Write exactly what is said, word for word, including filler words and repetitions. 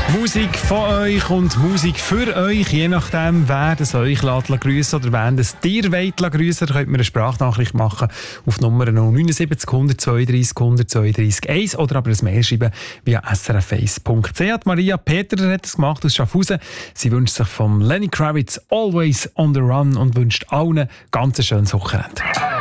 Musik von euch und Musik für euch, je nachdem, wer das euch grüßen oder wer das dir grüßen, könnt ihr eine Sprachnachricht machen auf Nummer null neun sieben null eins zwei drei null zwei drei eins oder aber ein Mail schreiben via s r f eins punkt c h. Maria Peter hat es gemacht aus Schaffhausen. Sie wünscht sich vom Lenny Kravitz «Always on the Run» und wünscht allen ganz ein schönes Wochenende.